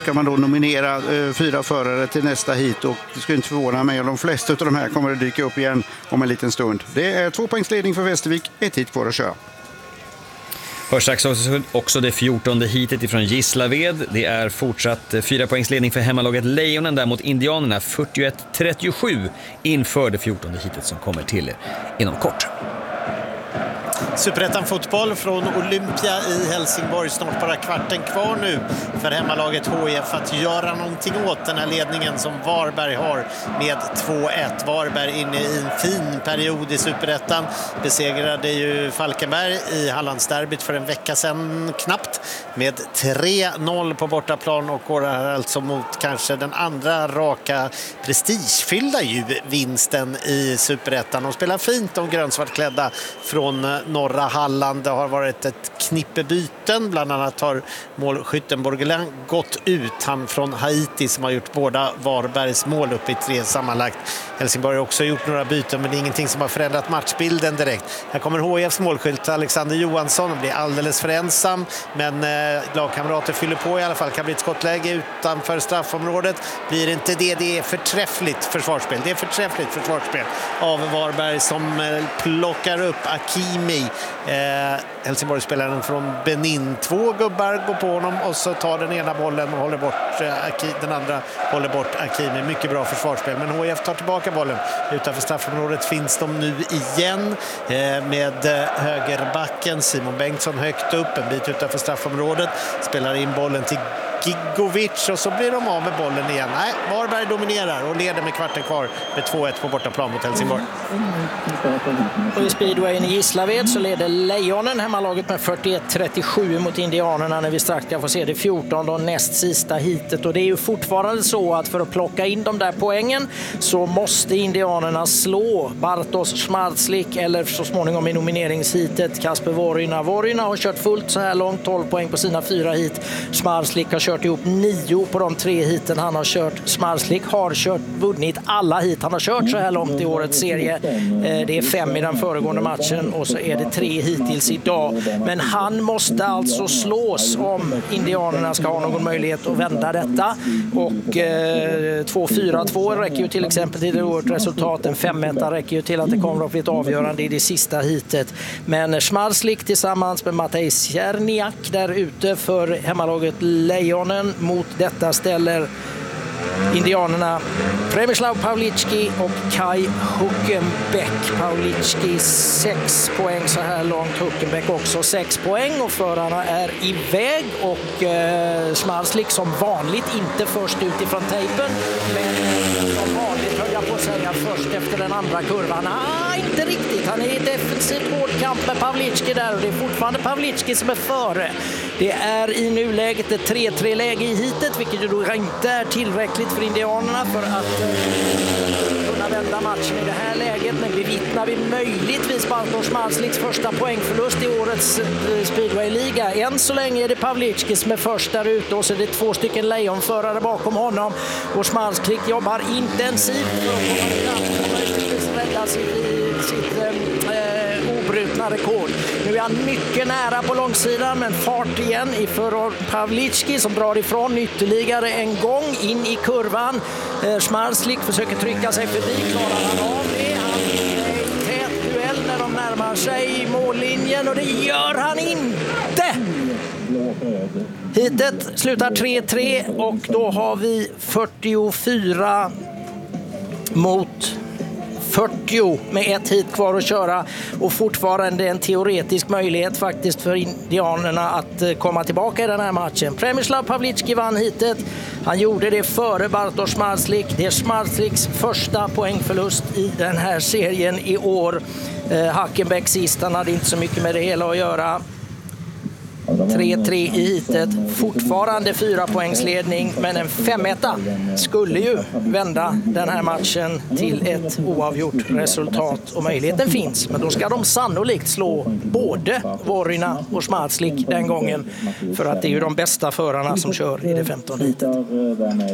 Kan man då nominera 4 förare till nästa hit, och det skulle inte förvåna mig om de flesta av de här kommer att dyka upp igen om en liten stund. Det är 2 poängsledning för Västervik, 1 hit kvar att köra. Hörs också det 14:e hitet ifrån Gislaved. Det är fortsatt 4 poängsledning för hemmalaget Lejonen där mot Indianerna, 41-37 inför det 14:e hitet som kommer till er inom kort. Superettan fotboll från Olympia i Helsingborg. Snart bara kvarten kvar nu för hemmalaget HIF att göra någonting åt den här ledningen som Varberg har med 2-1. Varberg inne i en fin period i Superettan. Besegrade ju Falkenberg i Hallandsderbyt för en vecka sedan knappt med 3-0 på bortaplan och går alltså mot kanske den andra raka prestigefyllda vinsten i Superettan. De spelar fint, de grönsvartklädda från norra Halland. Det har varit ett knippe byten. Bland annat har målskytten Borgelin gått ut. Han från Haiti som har gjort båda Varbergs mål upp i 3 sammanlagt. Helsingborg har också gjort några byten, men det är ingenting som har förändrat matchbilden direkt. Här kommer HIFs målskytt Alexander Johansson och blir alldeles för ensam. Men lagkamrater fyller på i alla fall. Kan bli ett skottläge utanför straffområdet. Blir inte det. Det är förträffligt försvarsspel. Det är förträffligt försvarsspel av Varberg som plockar upp Akimi. Helsingborgsspelaren från Benin. 2 gubbar går på honom och så tar den ena bollen och håller bort den andra håller bort Akimi. Mycket bra försvarsspel, men HIF tar tillbaka bollen. Utanför straffområdet finns de nu igen med högerbacken Simon Bengtsson högt upp en bit utanför straffområdet. Spelar in bollen till Gigovic och så blir de av med bollen igen. Nej, Varberg dominerar och leder med kvarten kvar med 2-1 på bortaplan mot Helsingborg. Och i speedwayen i Gislaved så leder Lejonen hemmalaget med 41-37 mot Indianerna när vi strax ska få se det 14 och näst sista hitet. Och det är ju fortfarande så att för att plocka in de där poängen så måste Indianerna slå Bartosz Schmarzlik eller så småningom i nomineringshitet Kasper Vorina. Vorina har kört fullt så här långt, 12 poäng på sina 4 hit. Schmarzlik har kört ihop 9 på de 3 hiten han har kört. Schmarzlik har vunnit alla hit han har kört så här långt i årets serie. Det är 5 i den föregående matchen och så är det 3 hittills idag. Men han måste alltså slås om Indianerna ska ha någon möjlighet att vända detta. Och 2-4-2 räcker ju till exempel till ett resultat. En 5-1 räcker ju till att det kommer att bli ett avgörande i det sista hitet. Men Schmarzlik tillsammans med Matej Czerniak där ute för hemmalaget Lejonen. Mot detta ställer Indianerna Przemysław Pawlicki och Kai Huckenbeck. Pawlicki 6 poäng så här långt, Huckenbeck också 6 poäng och förarna är iväg och Schmarzlik som vanligt inte först ut ifrån tejpen men som vanligt höll jag på att säga först efter den andra kurvan. Inte riktigt, han är i defensivt hårdkamp med Pawlicki där och det är fortfarande Pawlicki som är före. Det är i nuläget ett 3-3-läge i hitet vilket ju då inte är tillräckligt för Indianerna för att kunna vända matchen i det här läget. Men bevittnar vi möjligtvis Bartosz Schmarzliks första poängförlust i årets Speedway-liga. Än så länge är det Pawlicki som är först där ute och så är det 2 stycken lejonförare bakom honom. Och Schmarzlik jobbar intensivt för att rädda sitt obrutna rekord. Nu är han mycket nära på långsidan men fart igen för Pawlicki som drar ifrån ytterligare en gång in i kurvan. Schmarzlik försöker trycka sig förbi, klarar han av det? Han är i tät duell när de närmar sig mållinjen och det gör han inte! Hitet slutar 3-3 och då har vi 44 mot 40 med 1 hit kvar att köra och fortfarande en teoretisk möjlighet faktiskt för Indianerna att komma tillbaka i den här matchen. Przemysław Pawlicki vann hitet. Han gjorde det före Bartosz Schmarzlik. Det är Schmarzliks första poängförlust i den här serien i år. Huckenbeck sist, han hade inte så mycket med det hela att göra. 3-3 i hitet, fortfarande 4 poängsledning men en 5-1 skulle ju vända den här matchen till ett oavgjort resultat och möjligheten finns, men då ska de sannolikt slå både Vorina och Schmarzlik den gången för att det är ju de bästa förarna som kör i det 15:e hitet.